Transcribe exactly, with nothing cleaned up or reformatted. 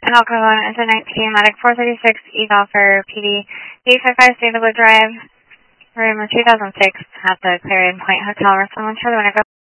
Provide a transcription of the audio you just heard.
Alcoa, Enter nineteen, Medic four thirty-six, E-Golf for P D, eight fifty-five Sandalwood Drive, room two thousand six at the Clarion Point Hotel. Someone sure they want to go.